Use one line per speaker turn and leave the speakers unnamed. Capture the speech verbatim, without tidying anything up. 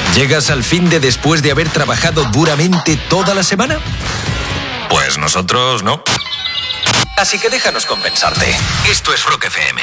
¿Llegas al fin de después de haber trabajado duramente toda la semana? Pues nosotros no. Así que déjanos compensarte. Esto es Rock F M.